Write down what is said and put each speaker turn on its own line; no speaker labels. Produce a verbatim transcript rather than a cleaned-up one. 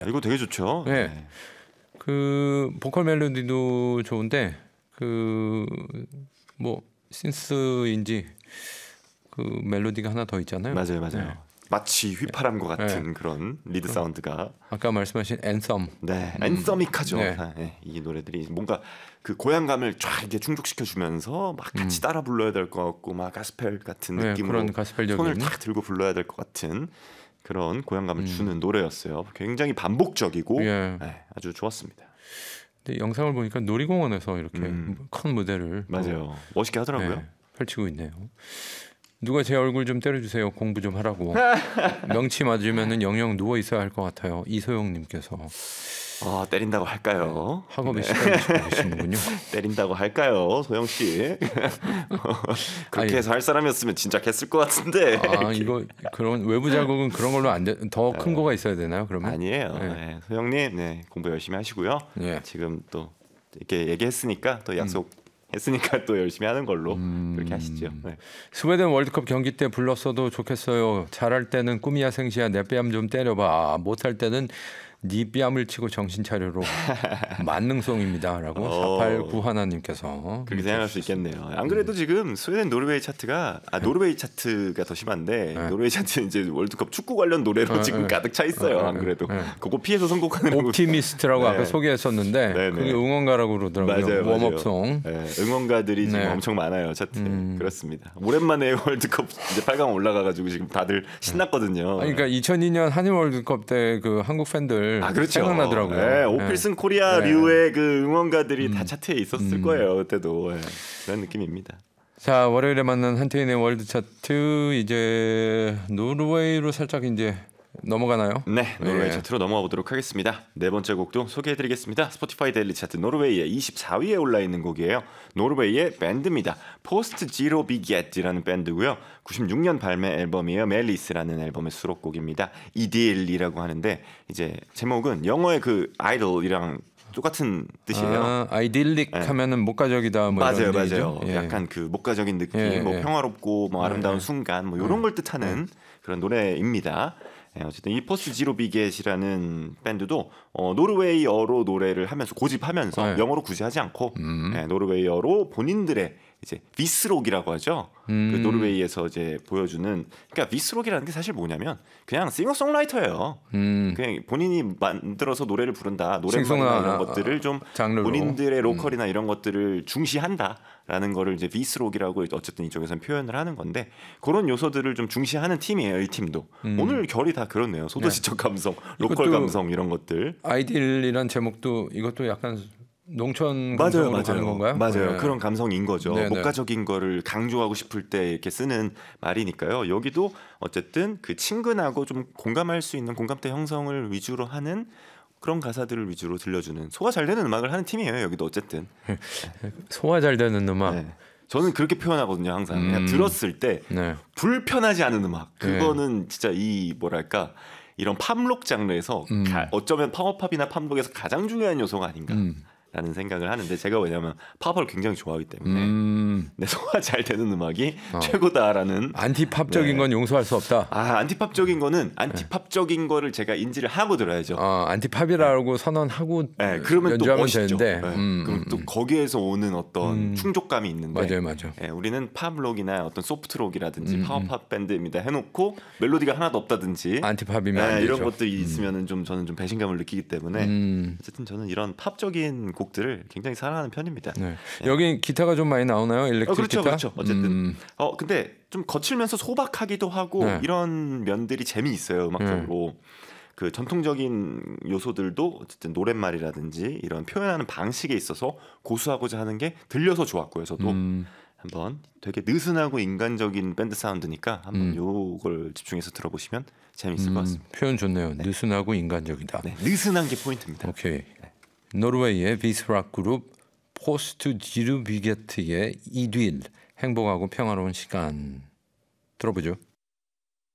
이거 되게 좋죠.
네.
네.
그 보컬 멜로디도 좋은데 그 뭐 신스인지 그 멜로디가 하나 더 있잖아요.
맞아요, 맞아요.
네.
마치 휘파람과 같은
네.
그런 리드 사운드가.
아까 말씀하신 앤썸.
네, 앤서믹하죠.
네.
네, 이 노래들이 뭔가 그 고향감을 쫙 이렇게 충족시켜 주면서 막 같이
음.
따라 불러야 될 것 같고 막 가스펠 같은
네,
느낌으로
그런 가스펠적인.
손을 탁 들고 불러야 될 것 같은 그런 고향감을
음.
주는 노래였어요. 굉장히 반복적이고
예.
네, 아주 좋았습니다.
근데 영상을 보니까 놀이공원에서 이렇게
음.
큰 무대를
맞아요. 멋있게 하더라고요.
네, 펼치고 있네요. 누가 제 얼굴 좀 때려주세요. 공부 좀 하라고. 명치 맞으면은 영영 누워 있어야 할 것 같아요. 이소영님께서
아, 때린다고 할까요?
학업에
네.
시달리시고 계시는군요.
때린다고 할까요, 소영 씨? 그렇게
아니,
해서 할 사람이었으면 진짜 했을 것 같은데.
아 이거 그런 외부 자극은 그런 걸로 안 돼. 더 큰 거가 있어야 되나요? 그러면?
아니에요.
네.
네. 소영님, 네, 공부 열심히 하시고요.
네.
지금 또 이렇게 얘기했으니까 또 약속. 했으니까 또 열심히 하는 걸로
음.
그렇게 하시죠. 네.
스웨덴 월드컵 경기 때 불렀어도 좋겠어요. 잘할 때는 꿈이야 생시야 내 뺨 좀 때려봐. 못할 때는 네 뺨을 치고 정신 차려로 만능송입니다라고
어.
사팔구 하나님께서
그렇게 생각할 수 있겠네요. 안 그래도 지금 스웨덴 노르웨이 차트가 아 노르웨이 차트가 더 심한데
네.
노르웨이 차트는 이제 월드컵 축구 관련 노래로
네,
지금
네.
가득 차 있어요.
네,
안 그래도
네.
그거 피해서 선곡하는
옵티미스트라고
네.
아까 소개했었는데
네, 네.
그게 응원가라고 그러더라고요.
맞아요, 맞아요.
웜업송.
네, 응원가들이 지금
네.
엄청 많아요 차트에.
음.
그렇습니다. 오랜만에 월드컵 이제 팔 강 올라가가지고 지금 다들 신났거든요.
아니, 그러니까 이천이 년 한일 월드컵 때 그 한국 팬들
아 그렇죠.
생각나더라고요.
네, 오필슨 코리아류의 그 응원가들이
음.
다 차트에 있었을
음.
거예요 그때도. 네, 그런 느낌입니다.
자, 월요일에 만난 한태인의 월드 차트 이제 노르웨이로 살짝 이제 넘어가나요?
네, 노르웨이
예.
차트로 넘어가 보도록 하겠습니다. 네 번째 곡도 소개해드리겠습니다. 스포티파이 데일리 차트 노르웨이의 이십사 위에 올라 있는 곡이에요. 노르웨이의 밴드입니다. 포스트 지로 비겟이라는 밴드고요. 구십육 년 발매 앨범이에요. 멜리스라는 앨범의 수록곡입니다. 이딜이라고 하는데 이제 제목은 영어의 그 아이돌이랑 똑같은 뜻이에요.
아, 아이딜릭
네.
하면은 목가적이다 뭐
맞아요,
이런 얘기죠?
맞아요.
예.
약간 그 목가적인 느낌,
예,
뭐
예.
평화롭고 뭐 아름다운
예, 예.
순간, 뭐 이런 걸 뜻하는 그런 노래입니다. 예, 어쨌든 이 포스트 지로 비겟이라는 밴드도 어, 노르웨이어로 노래를 하면서 고집하면서
네.
영어로 굳이 하지 않고
음.
예, 노르웨이어로 본인들의 이제 비스록이라고 하죠.
음.
그 노르웨이에서 이제 보여주는 그러니까 비스록이라는 게 사실 뭐냐면 그냥 싱어송라이터예요.
음.
그냥 본인이 만들어서 노래를 부른다, 노랫말이나
싱송아,
이런 것들을 좀
장르로.
본인들의 로컬이나 이런 것들을 중시한다라는 거를 이제 비스록이라고 어쨌든 이쪽에서는 표현을 하는 건데 그런 요소들을 좀 중시하는 팀이에요. 이 팀도
음.
오늘 결이 다 그렇네요. 소도시적 감성, 로컬
이것도
감성 이런 것들.
아이딜이란 제목도 이것도 약간 농촌
맞아요,
감성으로 가는
맞아요,
건가요?
맞아요.
네.
그런 감성인 거죠.
네, 네.
목가적인 거를 강조하고 싶을 때 이렇게 쓰는 말이니까요. 여기도 어쨌든 그 친근하고 좀 공감할 수 있는 공감대 형성을 위주로 하는 그런 가사들을 위주로 들려주는 소화 잘 되는 음악을 하는 팀이에요. 여기도 어쨌든.
소화 잘 되는 음악.
네. 저는 그렇게 표현하거든요. 항상
음.
그냥 들었을 때
네.
불편하지 않은 음악.
네.
그거는 진짜 이 뭐랄까 이런 팝록 장르에서
음.
가, 어쩌면 파워팝이나 팝록에서 가장 중요한 요소가 아닌가.
음.
라는 생각을 하는데 제가 왜냐하면 팝을 굉장히 좋아하기 때문에
음.
내 소화 잘 되는 음악이
어.
최고다라는.
안티팝적인
네.
건 용서할 수 없다.
아 안티팝적인 거는 안티팝적인 거를 제가 인지를 하고 들어야죠.
어, 안티팝이라고 선언하고
네, 그러면 또
연주하면
멋있죠.
되는데.
네,
음,
그럼
음,
또
음.
거기에서 오는 어떤
음.
충족감이 있는데
맞아요, 맞아요.
예, 우리는 팝록이나 어떤 소프트록이라든지
음,
파워팝 밴드입니다 해놓고 멜로디가 하나도 없다든지
안티팝이면 안
예,
되죠.
이런 것들이 있으면은 좀 저는 좀 배신감을 느끼기 때문에
음.
어쨌든 저는 이런 팝적인 곡들을 굉장히 사랑하는 편입니다.
네. 여기 기타가 좀 많이 나오나요? 일렉트릭
어, 그렇죠,
기타?
그렇죠. 어쨌든
음.
어 근데 좀 거칠면서 소박하기도 하고
네.
이런 면들이 재미있어요 음악적으로. 그 전통적인 요소들도 어쨌든 노랫말이라든지 이런 표현하는 방식에 있어서 고수하고자 하는 게 들려서 좋았고요. 저도
음.
한번 되게 느슨하고 인간적인 밴드 사운드니까 한번
음.
요걸 집중해서 들어보시면 재미있을 것
음,
같습니다.
표현 좋네요. 느슨하고 인간적이다.
네, 느슨한 게 포인트입니다.
오케이. 노르웨이의 비스락 그룹 포스트 지르비게트의 이딜 행복하고 평화로운 시간 들어보죠.